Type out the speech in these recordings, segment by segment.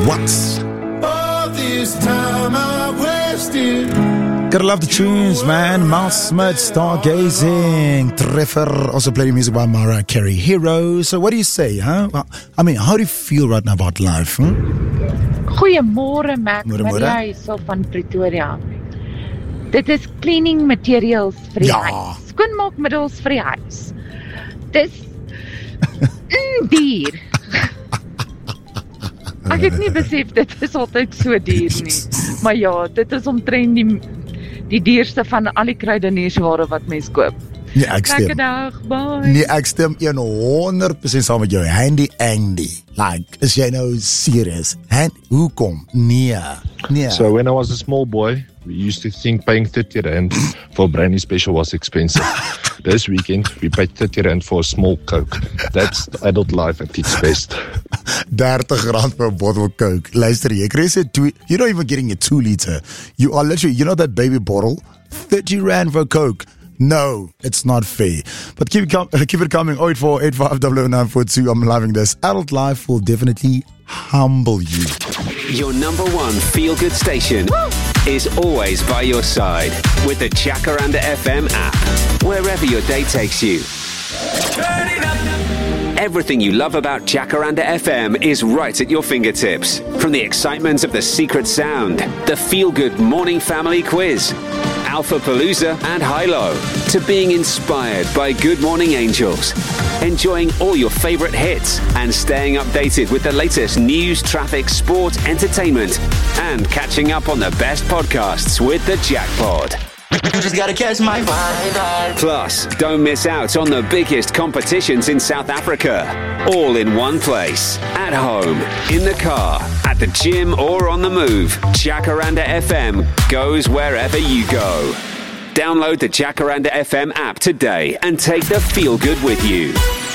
What? All this time I wasted. Gotta love the tunes, man. Mal Smith, Stargazing. Treffer also played music by Mariah Carey. Hero. So what do you say, huh? I mean, how do you feel right now about life? Goeiemôre, Mac. Maria is so van Pretoria. Dit is cleaning materials vir die huis. Skoonmaakmiddels vir die huis. Dis duur. Ek het nie besef dit is altyd so duur nie. Maar ja, dit is omtrent die duurste van al die kruideniersware wat mens koop. Nee, ek stem. Lekker dag, bye. Nee, ek stem 100% saam met jou. Handy Andy. Like, is jy nou serious? Hoekom? Nee. So when I was a small boy, we used to think paying 30 rand for a brandy special was expensive. This weekend, we paid 30 rand for a small Coke. That's adult life at its best. 30 rand for a bottle of Coke. Luister, jy kry sê you're not even getting a 2 liter. You are literally, you know that baby bottle? 30 rand for a Coke. No, it's not fair. But keep it coming. 084-859942. I'm loving this. Adult life will definitely humble you. Your number one feel-good station is always by your side with the Jacaranda FM app. Wherever your day takes you. Turn it up. Everything you love about Jacaranda FM is right at your fingertips. From the excitement of the secret sound, the feel-good morning family quiz, Alpha Palooza and Hilo, to being inspired by Good Morning Angels, enjoying all your favorite hits and staying updated with the latest news, traffic, sport, entertainment, and catching up on the best podcasts with the Jackpod. You just gotta catch my vibe. Plus, don't miss out on the biggest competitions in South Africa. All in one place. At home, in the car, at the gym, or on the move. Jacaranda FM goes wherever you go. Download the Jacaranda FM app today and take the feel good with you.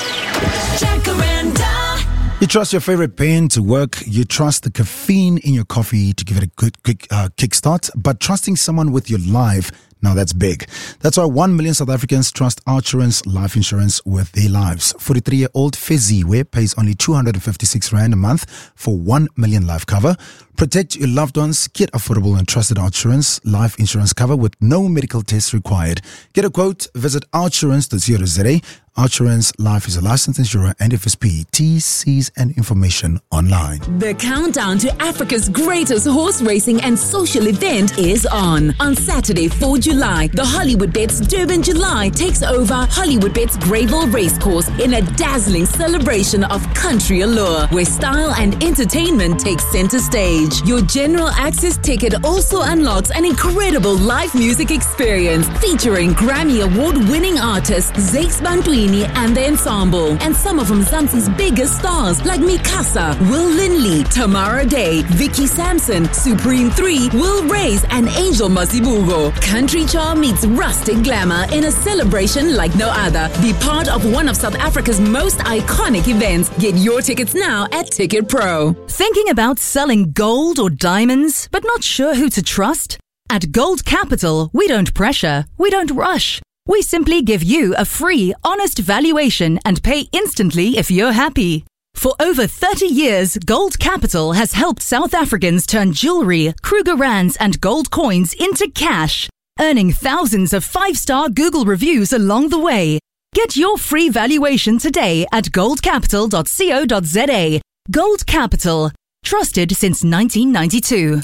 Jacaranda. You trust your favorite pen to work. You trust the caffeine in your coffee to give it a good quick kickstart. But trusting someone with your life, now that's big. That's why 1 million South Africans trust Outsurance Life Insurance with their lives. 43-year-old Feziwe pays only 256 Rand a month for 1 million life cover. Protect your loved ones. Get affordable and trusted Outsurance Life Insurance cover with no medical tests required. Get a quote. Visit outsurance.co.za. Outsurance Life is a licensed insurer and FSP. TCs and information online. The countdown to Africa's greatest horse racing and social event is on. On Saturday, 4 July, the Hollywood Bets Durban July takes over Hollywood Bets Greyville Racecourse in a dazzling celebration of country allure, where style and entertainment take center stage. Your general access ticket also unlocks an incredible live music experience featuring Grammy Award-winning artists Zakes Bantwini and the ensemble, and some of Mzansi's biggest stars like Mikasa, Will Linley, Tamara Day, Vicky Sampson, Supreme 3, Will Reyes, and Angel Masibugo. Country charm meets rustic glamour in a celebration like no other. Be part of one of South Africa's most iconic events. Get your tickets now at Ticket Pro. Thinking about selling gold or diamonds, but not sure who to trust? At Gold Capital, we don't pressure, we don't rush. We simply give you a free, honest valuation and pay instantly if you're happy. For over 30 years, Gold Capital has helped South Africans turn jewelry, Kruger Rands, and gold coins into cash, earning thousands of 5-star Google reviews along the way. Get your free valuation today at goldcapital.co.za. Gold Capital, trusted since 1992.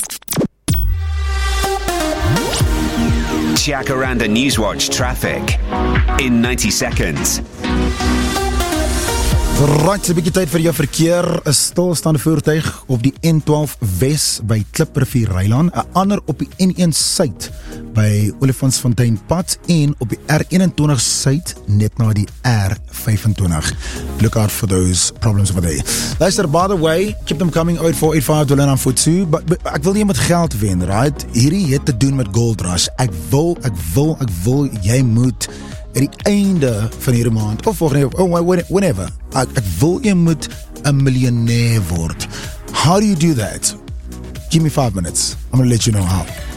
Jacaranda Newswatch traffic in 90 seconds. Right, 'n bietjie tyd vir jou verkeer. 'n Stilstaande voertuig op die N12 Wes by Kliprivier Rylaan, 'n ander op die N1 Suid by Olifantsfontein Pad en op die R21 Suid net na die R25. Look out for those problems over there. Luister, by the way, keep them coming. 08485 but ek wil nie met geld wen, right? Hierdie het te doen met Gold Rush. Ek wil jy moet at die einde van hierdie maand of whenever ek wil jy moet 'n miljonair word. How do you do that? Give me 5 minutes. I'm going to let you know how.